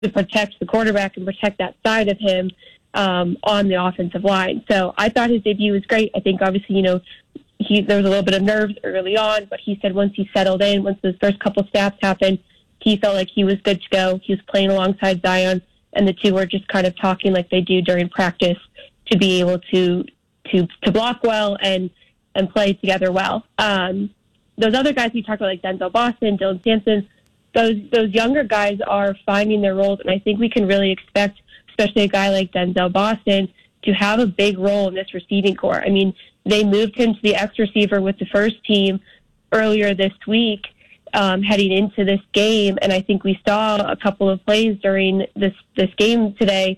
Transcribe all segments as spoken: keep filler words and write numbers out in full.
to protect the quarterback and protect that side of him um, on the offensive line. So I thought his debut was great. I think obviously, you know, he, there was a little bit of nerves early on, but he said once he settled in, once those first couple snaps happened, he felt like he was good to go. He was playing alongside Zion, and the two were just kind of talking like they do during practice to be able to to to block well and and play together well. Um, those other guys we talked about, like Denzel Boston, Dylan Sampson, those those younger guys are finding their roles, and I think we can really expect, especially a guy like Denzel Boston, to have a big role in this receiving corps. I mean, they moved him to the X receiver with the first team earlier this week, um, heading into this game, and I think we saw a couple of plays during this this game today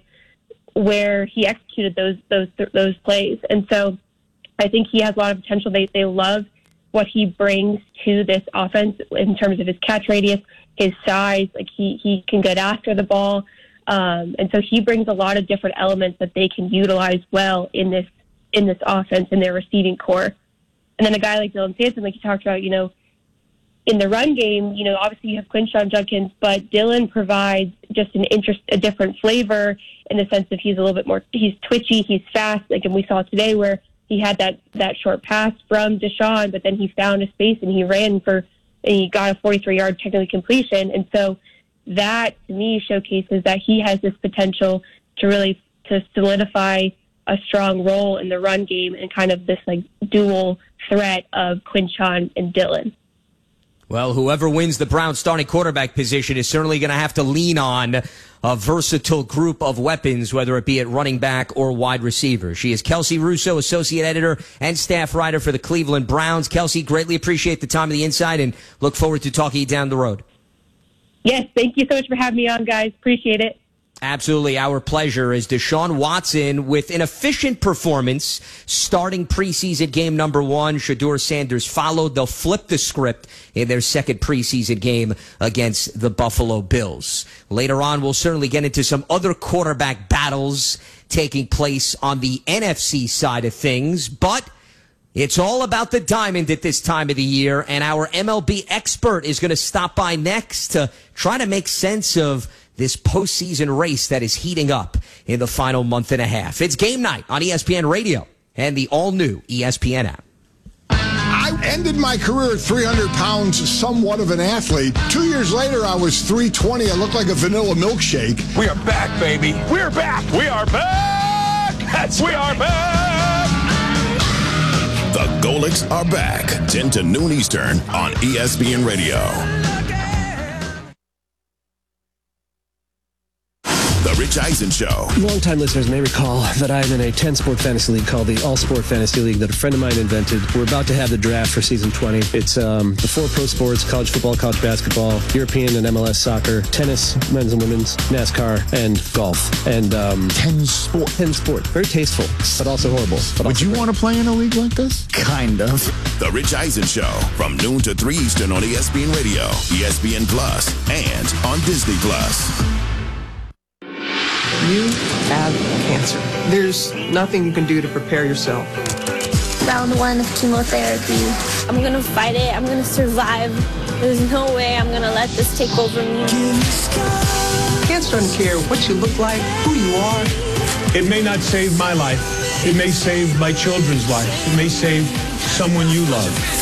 where he executed those those those plays, and so I think he has a lot of potential. They they love what he brings to this offense in terms of his catch radius, his size. Like he he can get after the ball, um, and so he brings a lot of different elements that they can utilize well in this in this offense in their receiving core. And then a guy like Dylan Sampson, like you talked about, you know, in the run game, you know, obviously you have Quinshon Judkins, but Dylan provides just an interest, a different flavor in the sense that he's a little bit more, he's twitchy, he's fast, like, and we saw today where he had that, that short pass from Deshaun, but then he found a space and he ran for, and he got a forty-three yard technical completion. And so that to me showcases that he has this potential to really, to solidify a strong role in the run game and kind of this like dual threat of Quinshon and Dylan. Well, whoever wins the Browns starting quarterback position is certainly going to have to lean on a versatile group of weapons, whether it be at running back or wide receiver. She is Kelsey Russo, associate editor and staff writer for the Cleveland Browns. Kelsey, greatly appreciate the time and the insight and look forward to talking to you down the road. Yes, thank you so much for having me on, guys. Appreciate it. Absolutely, our pleasure. As Deshaun Watson with an efficient performance starting preseason game number one. Shedeur Sanders followed. They'll flip the script in their second preseason game against the Buffalo Bills. Later on, we'll certainly get into some other quarterback battles taking place on the N F C side of things, but it's all about the diamond at this time of the year, and our M L B expert is going to stop by next to try to make sense of this postseason race that is heating up in the final month and a half. It's game night on E S P N Radio and the all-new E S P N app. I ended my career at three hundred pounds, somewhat of an athlete. Two years later, I was three twenty. I looked like a vanilla milkshake. We are back, baby. We're back. We are back. That's we are back. The Golics are back, ten to noon Eastern on E S P N Radio. The Rich Eisen Show. Longtime listeners may recall that I'm in a ten-sport fantasy league called the All-Sport Fantasy League that a friend of mine invented. We're about to have the draft for season twenty. It's um, the four pro sports, college football, college basketball, European and M L S soccer, tennis, men's and women's, NASCAR, and golf. And um, Ten sport. ten sport. Very tasteful, but also horrible. But Would also you great. want to play in a league like this? Kind of. The Rich Eisen Show from noon to three Eastern on E S P N Radio, E S P N Plus, and on Disney Plus. You have cancer. There's nothing you can do to prepare yourself. Round one of chemotherapy. I'm gonna fight it. I'm gonna survive. There's no way I'm gonna let this take over me. Cancer doesn't care what you look like, who you are. It may not save my life. It may save my children's life. It may save someone you love.